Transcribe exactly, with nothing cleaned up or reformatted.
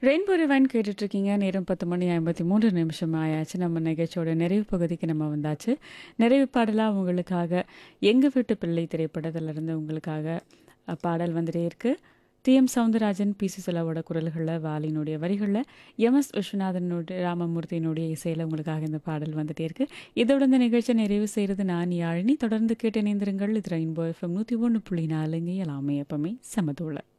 Rainbow ரிவைன் கேட்டுட்ருக்கீங்க. நேரம் பத்து மணி ஐம்பத்தி மூன்று நிமிஷம் ஆயாச்சு. நம்ம நிகழ்ச்சியோட நிறைவு பகுதிக்கு நம்ம வந்தாச்சு. நிறைவு பாடலாக உங்களுக்காக எங்க வீட்டு பிள்ளை திரைப்படத்திலிருந்து உங்களுக்காக அ, பாடல் வந்துட்டே இருக்கு. டி எம் சவுந்தரராஜன், பி சுசிலாவோட குரல்களில், வாலினுடைய வரிகளில், எம் எஸ் விஸ்வநாதனுடைய ராமமூர்த்தியினுடைய இசையில் உங்களுக்காக இந்த பாடல் வந்துட்டே இருக்கு. இதோட இந்த நிகழ்ச்சியை நிறைவு செய்கிறது நான் யாழினி. தொடர்ந்து கேட்டு இணைந்திருங்கள். இது ரெயின்போ எஃப்எம் நூற்றி ஒன்று புள்ளி நாலுங்க எல்லாமே எப்பவுமே சமதோள